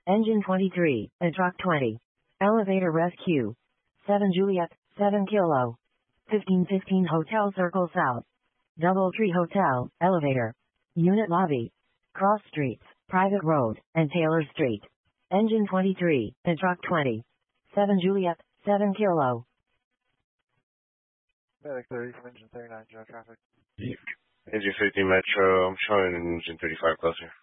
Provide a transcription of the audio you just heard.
Engine 23, and truck 20. Elevator rescue. 7 Juliet, 7 Kilo. 1515 Hotel Circle South. Doubletree Hotel, elevator. Unit lobby. Cross streets, private road, and Taylor Street. Engine 23, and truck 20. 7 Juliet, 7 Kilo. Medic 30 from engine 39, general traffic. Engine 50 Metro, I'm showing engine 35 closer.